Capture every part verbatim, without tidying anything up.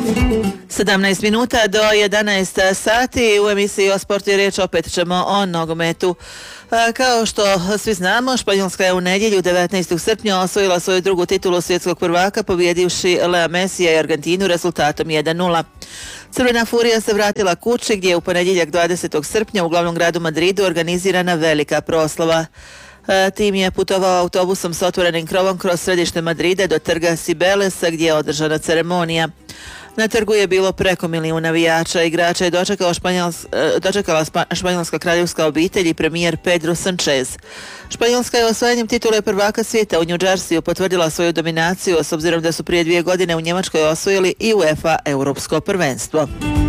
sedamnaest minuta do jedanaest sati. U emisiji o sportu je riječ, opet ćemo o nogometu. Kao što svi znamo, Španjolska je u nedjelju devetnaestog srpnja osvojila svoju drugu titulu svjetskog prvaka pobjedivši Lea Messija i Argentinu rezultatom jedan nula. Crvena furija se vratila kući gdje je u ponedjeljak dvadesetog srpnja u glavnom gradu Madridu organizirana velika proslava. Tim je putovao autobusom s otvorenim krovom kroz središte Madrida do trga Sibelesa gdje je održana ceremonija. Na trgu je bilo preko milijun navijača. Igrača je dočekao španjolsk, dočekala španjolska kraljevska obitelj i premijer Pedro Sanchez. Španjolska je osvajanjem titule prvaka svijeta u New Jerseyu potvrdila svoju dominaciju, s obzirom da su prije dvije godine u Njemačkoj osvojili i UEFA europsko prvenstvo.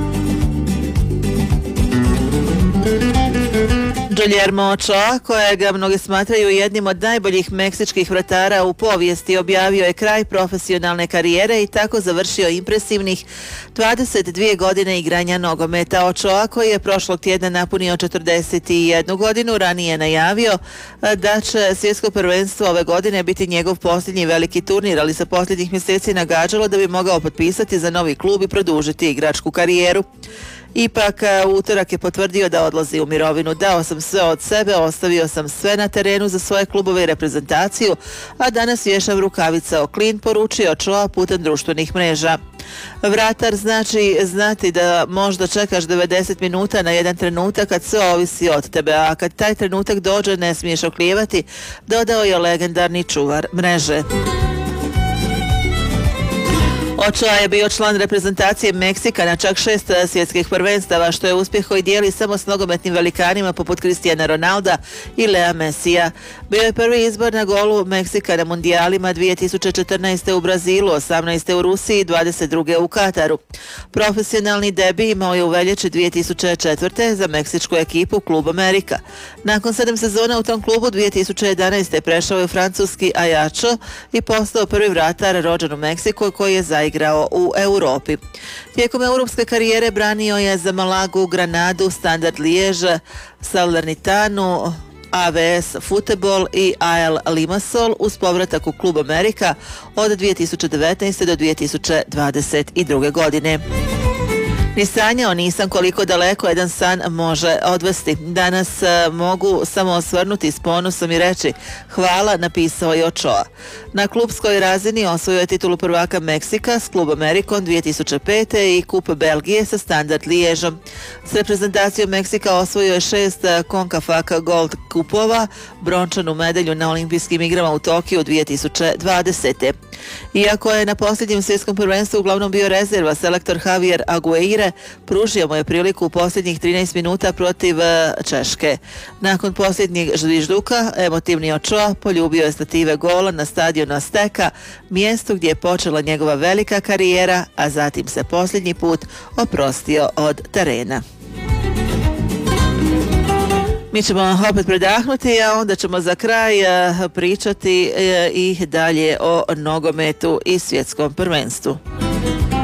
Guillermo Ochoa, kojega mnogi smatraju jednim od najboljih meksičkih vratara u povijesti, objavio je kraj profesionalne karijere i tako završio impresivnih dvadeset dvije godine igranja nogometa. Ochoa, koji je prošlog tjedna napunio četrdeset jednu godinu, ranije najavio da će svjetsko prvenstvo ove godine biti njegov posljednji veliki turnir, ali se posljednjih mjeseci nagađalo da bi mogao potpisati za novi klub i produžiti igračku karijeru. Ipak, u utorak je potvrdio da odlazi u mirovinu. Dao sam sve od sebe, ostavio sam sve na terenu za svoje klubove i reprezentaciju, a danas vješam rukavica o klin, poručio Ochoa putem društvenih mreža. Vratar znači znati da možda čekaš devedeset minuta na jedan trenutak kad sve ovisi od tebe, a kad taj trenutak dođe ne smiješ oklijevati, dodao je legendarni čuvar mreže. Ochoa je bio član reprezentacije Meksika na čak šest svjetskih prvenstava, što je uspjeh koji dijeli samo s nogometnim velikanima poput Cristiana Ronalda i Lea Messija. Bio je prvi izbor na golu Meksika na mundijalima dvije tisuće četrnaeste. u Brazilu, osamnaeste. u Rusiji i dvadeset druge. u Kataru. Profesionalni debi imao je u veljači dvije tisuće četvrte. za meksičku ekipu Klub Amerika. Nakon sedam sezona u tom klubu dvije tisuće jedanaeste. prešao je u francuski Ajaccio i postao prvi vratar rođen u Meksiku koji je za igrao u Europi. Tijekom europske karijere branio je za Malagu, Granadu, Standard Liège, Salernitanu, A V S Futebol i A L Limassol uz povratak u Klub Amerika od dvije tisuće devetnaeste. do dvije tisuće dvadeset druge. godine. Ni sanjao nisam koliko daleko jedan san može odvesti. Danas uh, mogu samo osvrnuti s ponosom i reći hvala, napisao je Ochoa. Na klubskoj razini osvojio je titulu prvaka Meksika s Klub Amerikom dvije tisuće pete. i kup Belgije sa Standard Liježom. S reprezentacijom Meksika osvojio je šest CONCACAF Gold kupova, brončanu medalju na olimpijskim igrama u Tokiju dvije tisuće dvadesete. Iako je na posljednjem svjetskom prvenstvu uglavnom bio rezerva, selektor Javier Aguirre pružio mu je priliku u posljednjih trinaest minuta protiv Češke. Nakon posljednjeg žvižduka, emotivni Ochoa poljubio je stative gola na stadionu Azteca, mjestu gdje je počela njegova velika karijera, a zatim se posljednji put oprostio od terena. Mi ćemo opet predahnuti, a onda ćemo za kraj pričati i dalje o nogometu i svjetskom prvenstvu.